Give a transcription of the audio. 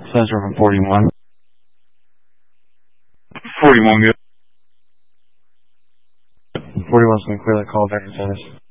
Sensor from 41. 41 good. 41's going to clear that call back to service.